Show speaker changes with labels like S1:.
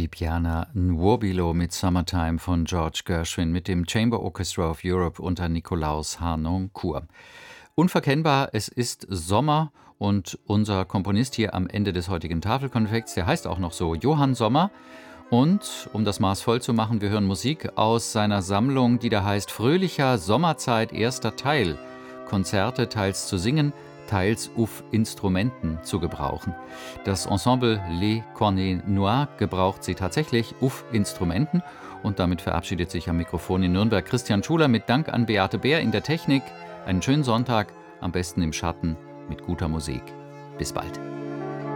S1: Bibiana Nwobilo mit Summertime von George Gershwin mit dem Chamber Orchestra of Europe unter Nikolaus Harnoncourt. Unverkennbar, es ist Sommer und unser Komponist hier am Ende des heutigen Tafelkonfekts, der heißt auch noch so Johann Sommer. Und um das Maß voll zu machen, wir hören Musik aus seiner Sammlung, die da heißt Fröhlicher Sommerzeit, erster Teil. Konzerte teils zu singen, teils auf Instrumenten zu gebrauchen. Das Ensemble Les Cornets Noirs gebraucht sie tatsächlich auf Instrumenten und damit verabschiedet sich am Mikrofon in Nürnberg Christian Schuler mit Dank an Beate Bär in der Technik. Einen schönen Sonntag, am besten im Schatten mit guter Musik. Bis bald.